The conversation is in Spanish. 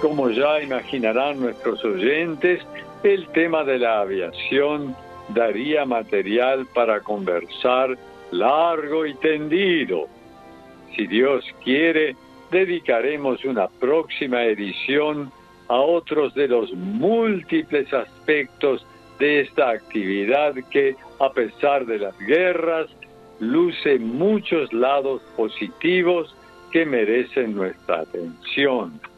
como ya imaginarán nuestros oyentes, el tema de la aviación daría material para conversar largo y tendido. Si Dios quiere, dedicaremos una próxima edición a otros de los múltiples aspectos de esta actividad que, a pesar de las guerras, luce muchos lados positivos que merecen nuestra atención.